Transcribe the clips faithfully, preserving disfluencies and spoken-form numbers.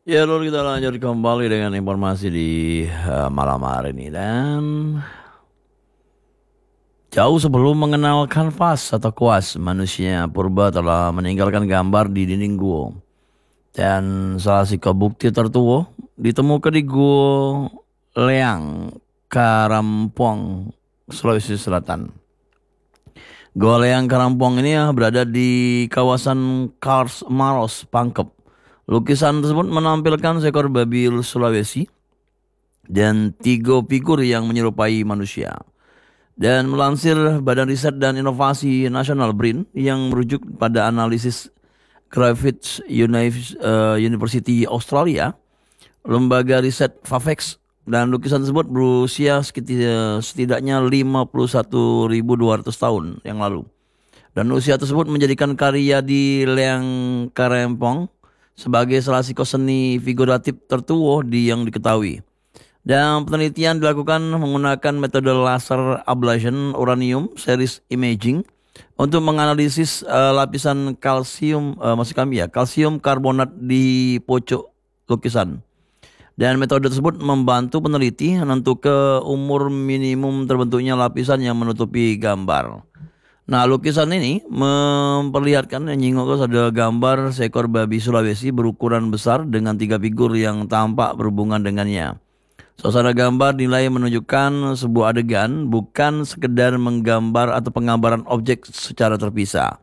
Ya, lalu kita lanjut kembali dengan informasi di eh, malam hari ini. Dan jauh sebelum mengenal kanvas atau kuas, manusia purba telah meninggalkan gambar di dinding gua. Dan salah satu bukti tertua ditemukan di Gua Leang, Karampong, Sulawesi Selatan. Gua Leang Karampong ini ya berada di kawasan Kars Maros, Pangkep. Lukisan tersebut menampilkan seekor babi Sulawesi dan tiga figur yang menyerupai manusia. Dan melansir Badan Riset dan Inovasi Nasional BRIN yang merujuk pada analisis Griffith Uni- eh, University Australia, lembaga riset Favex, dan lukisan tersebut berusia sekiti- setidaknya lima puluh satu ribu dua ratus tahun yang lalu. Dan usia tersebut menjadikan karya di Leang Karempong sebagai salah satu seni figuratif tertua di yang diketahui. Dan penelitian dilakukan menggunakan metode laser ablation uranium series imaging untuk menganalisis eh, lapisan kalsium, eh, maksud kami ya, kalsium karbonat di pojok lukisan. Dan metode tersebut membantu peneliti menentukan umur minimum terbentuknya lapisan yang menutupi gambar. Nah, lukisan ini memperlihatkan yang nyingok ada gambar seekor babi Sulawesi berukuran besar dengan tiga figur yang tampak berhubungan dengannya. Suasana gambar dinilai menunjukkan sebuah adegan, bukan sekedar menggambar atau penggambaran objek secara terpisah.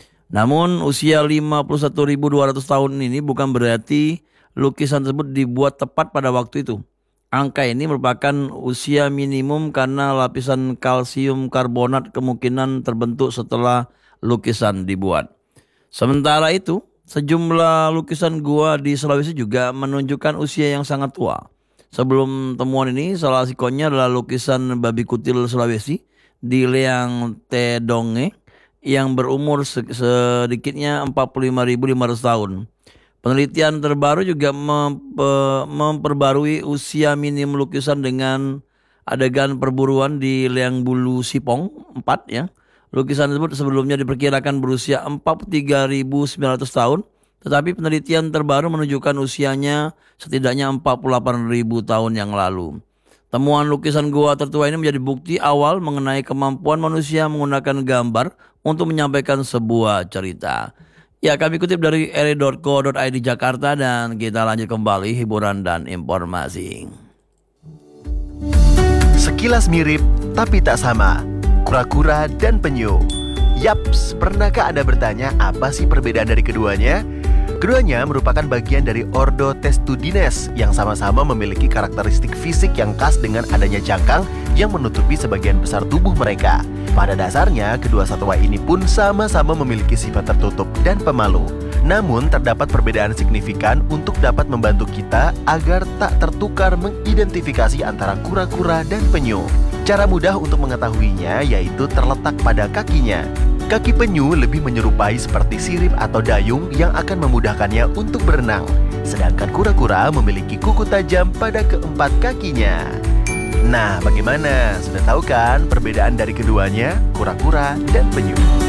Namun usia lima puluh satu ribu dua ratus tahun ini bukan berarti lukisan tersebut dibuat tepat pada waktu itu. Angka ini merupakan usia minimum karena lapisan kalsium karbonat kemungkinan terbentuk setelah lukisan dibuat. Sementara itu, sejumlah lukisan gua di Sulawesi juga menunjukkan usia yang sangat tua. Sebelum temuan ini, salah sikonya adalah lukisan babi kutil Sulawesi di Leang Tedonge yang berumur se- sedikitnya empat puluh lima ribu lima ratus tahun. Penelitian terbaru juga mempe- memperbarui usia minim lukisan dengan adegan perburuan di Leang Bulu Sipong empat ya. Lukisan tersebut sebelumnya diperkirakan berusia empat puluh tiga ribu sembilan ratus tahun, tetapi penelitian terbaru menunjukkan usianya setidaknya empat puluh delapan ribu tahun yang lalu. Temuan lukisan gua tertua ini menjadi bukti awal mengenai kemampuan manusia menggunakan gambar untuk menyampaikan sebuah cerita. Ya, kami kutip dari r i titik co titik i d Jakarta dan kita lanjut kembali hiburan dan informasi. Sekilas mirip, tapi tak sama. Kura-kura dan penyu. Yaps, pernahkah Anda bertanya apa sih perbedaan dari keduanya? Keduanya merupakan bagian dari ordo Testudines yang sama-sama memiliki karakteristik fisik yang khas dengan adanya jangkang yang menutupi sebagian besar tubuh mereka. Pada dasarnya, kedua satwa ini pun sama-sama memiliki sifat tertutup dan pemalu. Namun, terdapat perbedaan signifikan untuk dapat membantu kita agar tak tertukar mengidentifikasi antara kura-kura dan penyu. Cara mudah untuk mengetahuinya yaitu terletak pada kakinya. Kaki penyu lebih menyerupai seperti sirip atau dayung yang akan memudahkannya untuk berenang. Sedangkan kura-kura memiliki kuku tajam pada keempat kakinya. Nah, bagaimana? Sudah tahu kan perbedaan dari keduanya, kura-kura dan penyu?